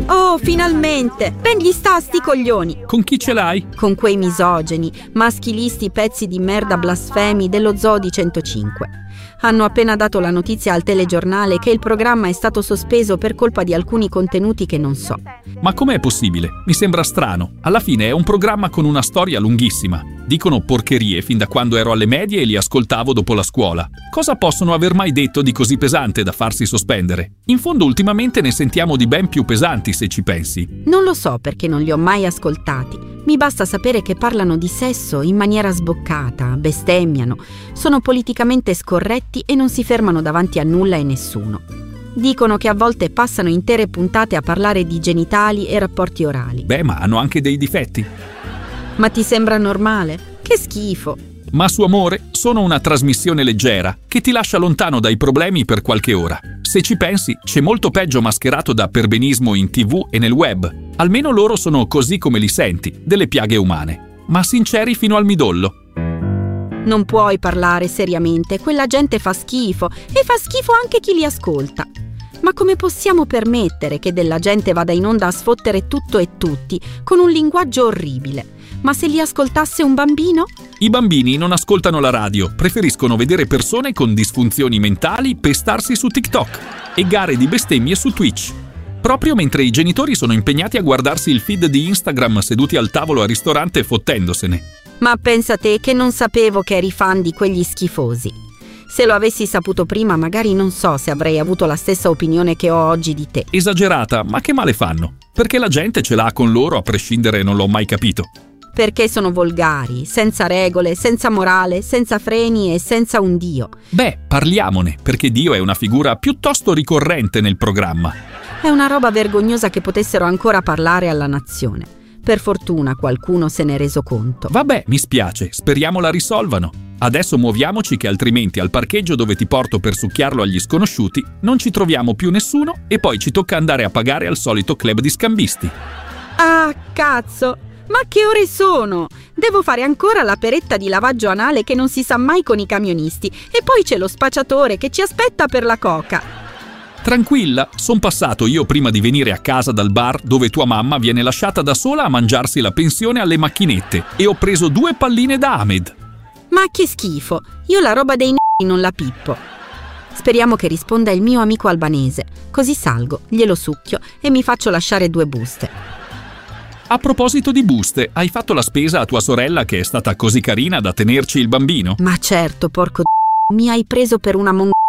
Oh, finalmente! Ben gli sta a sti coglioni! Con chi ce l'hai? Con quei misogeni, maschilisti pezzi di merda blasfemi dello Zoo di 105. Hanno appena dato la notizia al telegiornale che il programma è stato sospeso per colpa di alcuni contenuti che non so. Ma com'è possibile? Mi sembra strano. Alla fine è un programma con una storia lunghissima. Dicono porcherie fin da quando ero alle medie e li ascoltavo dopo la scuola. Cosa possono aver mai detto di così pesante da farsi sospendere? In fondo ultimamente ne sentiamo di ben più pesanti, se ci pensi. Non lo so perché non li ho mai ascoltati. Mi basta sapere che parlano di sesso in maniera sboccata, bestemmiano, sono politicamente scorretti e non si fermano davanti a nulla e nessuno. Dicono che a volte passano intere puntate a parlare di genitali e rapporti orali. Beh, ma hanno anche dei difetti. Ma ti sembra normale? Che schifo! Ma su Amore sono una trasmissione leggera che ti lascia lontano dai problemi per qualche ora. Se ci pensi, c'è molto peggio mascherato da perbenismo in TV e nel web. Almeno loro sono così come li senti, delle piaghe umane, ma sinceri fino al midollo. Non puoi parlare seriamente, quella gente fa schifo e fa schifo anche chi li ascolta. Ma come possiamo permettere che della gente vada in onda a sfottere tutto e tutti con un linguaggio orribile? Ma se li ascoltasse un bambino? I bambini non ascoltano la radio, preferiscono vedere persone con disfunzioni mentali pestarsi su TikTok e gare di bestemmie su Twitch. Proprio mentre i genitori sono impegnati a guardarsi il feed di Instagram seduti al tavolo al ristorante fottendosene. Ma pensa te che non sapevo che eri fan di quegli schifosi. Se lo avessi saputo prima, magari non so se avrei avuto la stessa opinione che ho oggi di te. Esagerata, ma che male fanno? Perché la gente ce l'ha con loro, a prescindere non l'ho mai capito. Perché sono volgari, senza regole, senza morale, senza freni e senza un Dio. Beh, parliamone, perché Dio è una figura piuttosto ricorrente nel programma. È una roba vergognosa che potessero ancora parlare alla nazione. Per fortuna qualcuno se n'è reso conto. Vabbè, mi spiace, speriamo la risolvano. Adesso muoviamoci che altrimenti al parcheggio dove ti porto per succhiarlo agli sconosciuti non ci troviamo più nessuno e poi ci tocca andare a pagare al solito club di scambisti. Ah, cazzo! Ma che ore sono? Devo fare ancora la peretta di lavaggio anale che non si sa mai con i camionisti e poi c'è lo spacciatore che ci aspetta per la coca. Tranquilla, son passato io prima di venire a casa dal bar dove tua mamma viene lasciata da sola a mangiarsi la pensione alle macchinette e ho preso 2 palline da Ahmed. Ma che schifo, io la roba dei non la pippo. Speriamo che risponda il mio amico albanese, così salgo, glielo succhio e mi faccio lasciare 2 buste. A proposito di buste, hai fatto la spesa a tua sorella che è stata così carina da tenerci il bambino? Ma certo, porco mi hai preso per una